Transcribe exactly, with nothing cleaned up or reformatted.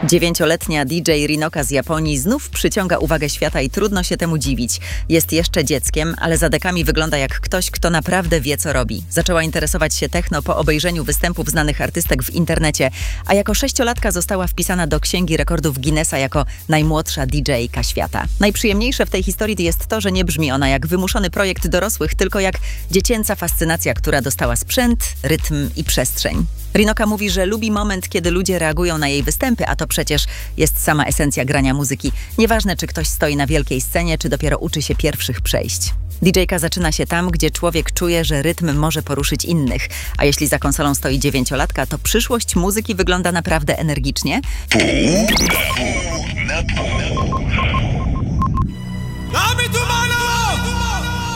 Dziewięcioletnia D J Rinoka z Japonii znów przyciąga uwagę świata i trudno się temu dziwić. Jest jeszcze dzieckiem, ale za dekami wygląda jak ktoś, kto naprawdę wie, co robi. Zaczęła interesować się techno po obejrzeniu występów znanych artystek w internecie, a jako sześciolatka została wpisana do Księgi Rekordów Guinnessa jako najmłodsza D J-ka świata. Najprzyjemniejsze w tej historii jest to, że nie brzmi ona jak wymuszony projekt dorosłych, tylko jak dziecięca fascynacja, która dostała sprzęt, rytm i przestrzeń. Rinoka mówi, że lubi moment, kiedy ludzie reagują na jej występy, a to przecież jest sama esencja grania muzyki. Nieważne, czy ktoś stoi na wielkiej scenie, czy dopiero uczy się pierwszych przejść. D J-ka zaczyna się tam, gdzie człowiek czuje, że rytm może poruszyć innych. A jeśli za konsolą stoi dziewięciolatka, to przyszłość muzyki wygląda naprawdę energicznie. Pół na pół.